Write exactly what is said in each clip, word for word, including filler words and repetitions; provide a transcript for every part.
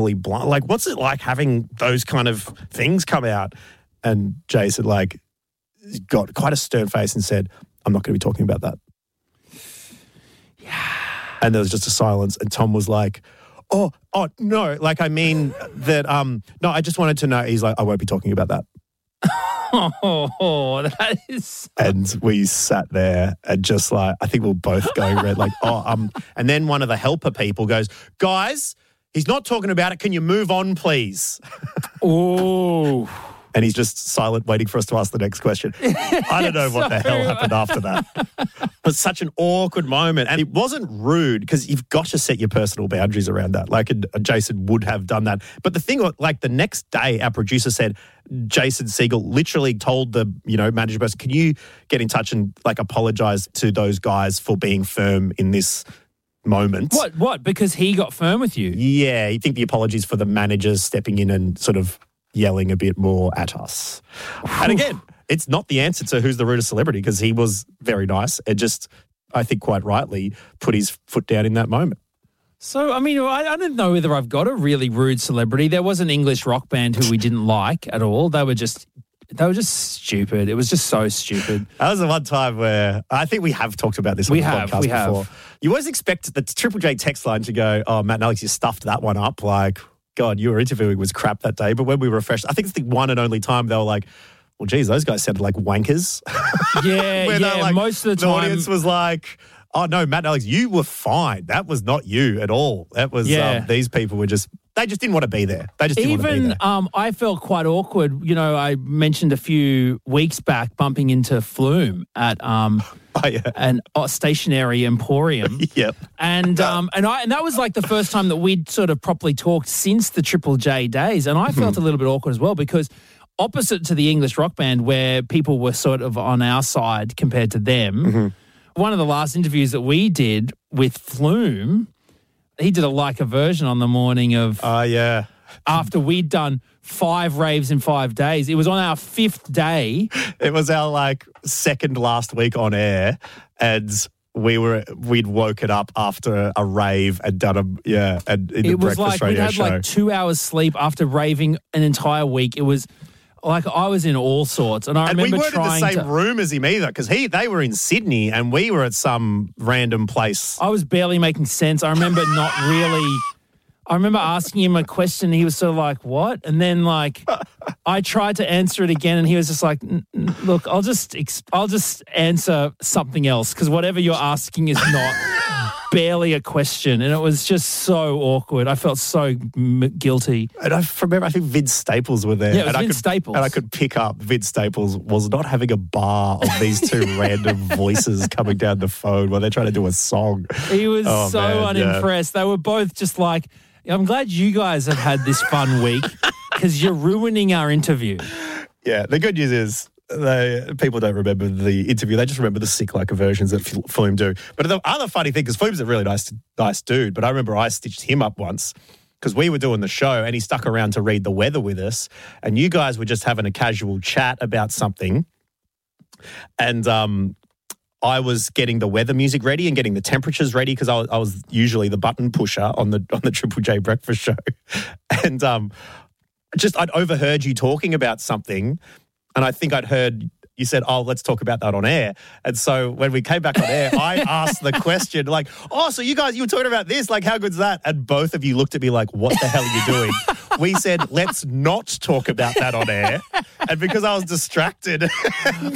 blind. Like, what's it like having those kind of things come out? And Jason, like, got quite a stern face and said, I'm not going to be talking about that. Yeah. And there was just a silence. And Tom was like, oh, oh, no. Like, I mean that, um, no, I just wanted to know. He's like, I won't be talking about that. Oh, that is... And we sat there and just like, I think we we're both going red, like, oh, um, and then one of the helper people goes, guys, he's not talking about it. Can you move on, please? Oh. And he's just silent, waiting for us to ask the next question. I don't know what the hell happened after that. It was such an awkward moment. And it wasn't rude because you've got to set your personal boundaries around that. Like, and Jason would have done that. But the thing, like, the next day, our producer said, Jason Segel literally told the, you know, manager person, can you get in touch and, like, apologise to those guys for being firm in this moment? What? What? Because he got firm with you? Yeah. You think the apologies for the managers stepping in and sort of yelling a bit more at us. And again, it's not the answer to who's the rudest celebrity because he was very nice and just, I think quite rightly, put his foot down in that moment. So, I mean, I, I don't know whether I've got a really rude celebrity. There was an English rock band who we didn't like at all. They were just, they were just stupid. It was just so stupid. That was the one time where, I think we have talked about this on we the have, podcast we before. have. You always expect the Triple J text line to go, oh, Matt and Alex, you stuffed that one up. Like, God, you were interviewing was crap that day. But when we refreshed, I think it's the one and only time they were like, well, geez, those guys sounded like wankers. Yeah, yeah, like, most of the the time. The audience was like, oh, no, Matt and Alex, you were fine. That was not you at all. That was, yeah. um, these people were just, they just didn't want to be there. They just didn't Even, want to be there. um, I felt quite awkward. You know, I mentioned a few weeks back bumping into Flume at um, oh, yeah. an uh, stationary emporium. Yep. And um, and I and that was like the first time that we'd sort of properly talked since the Triple J days. And I felt a little bit awkward as well because opposite to the English rock band where people were sort of on our side compared to them, mm-hmm. one of the last interviews that we did with Flume, he did a like a version on the morning of Oh, uh, yeah. after we'd done five raves in five days. It was on our fifth day. It was our like second last week on air, and we were we'd woken up after a rave and done a yeah and in It the was breakfast like we'd radio had show. like two hours sleep after raving an entire week. It was like I was in all sorts, and I and we remember weren't in the trying same to. room as him either because he they were in Sydney and we were at some random place. I was barely making sense. I remember not really. I remember asking him a question. He was sort of like, "What?" And then like, I tried to answer it again, and he was just like, "Look, I'll just ex- I'll just answer something else because whatever you're asking is not barely a question." And it was just so awkward. I felt so m- guilty. And I remember, I think Vince Staples were there. Yeah, it was and Vince I could, Staples. And I could pick up Vince Staples was not having a bar of these two random voices coming down the phone while they're trying to do a song. He was Oh, so man, yeah. unimpressed. They were both just like, I'm glad you guys have had this fun week because you're ruining our interview. Yeah, the good news is they, people don't remember the interview. They just remember the sick-like versions that Flume do. But the other funny thing, because Flume's a really nice nice dude, but I remember I stitched him up once because we were doing the show and he stuck around to read the weather with us and you guys were just having a casual chat about something and um, I was getting the weather music ready and getting the temperatures ready because I was, I was usually the button pusher on the on the Triple J breakfast show. And um, just I'd overheard you talking about something and I think I'd heard you said, oh, let's talk about that on air. And so when we came back on air, I asked the question like, oh, so you guys, you were talking about this, like how good's that? And both of you looked at me like, what the hell are you doing? We said, let's not talk about that on air. And because I was distracted and getting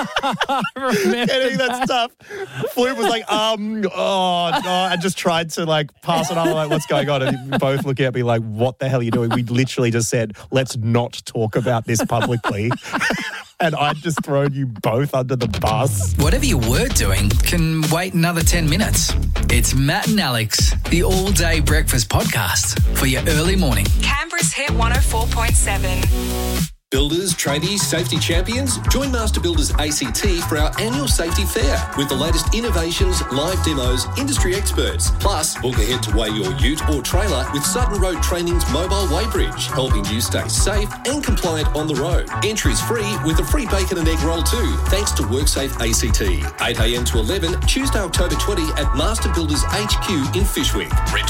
that, that stuff, Flume was like, um, oh, no, and just tried to like pass it on, like, what's going on? And you both looking at me like, what the hell are you doing? We literally just said, let's not talk about this publicly. And I'd just thrown you both under the bus. Whatever you were doing can wait another ten minutes. It's Matt and Alex, the all-day breakfast podcast for your early morning. Canberra's Hit one oh four point seven. Builders, tradies, safety champions, join Master Builders A C T for our annual safety fair with the latest innovations, live demos, industry experts. Plus, book ahead to weigh your ute or trailer with Sutton Road Training's mobile weighbridge, helping you stay safe and compliant on the road. Entry's free with a free bacon and egg roll too, thanks to WorkSafe A C T. eight a.m. to eleven, Tuesday, October twentieth at Master Builders H Q in Fishwick. Register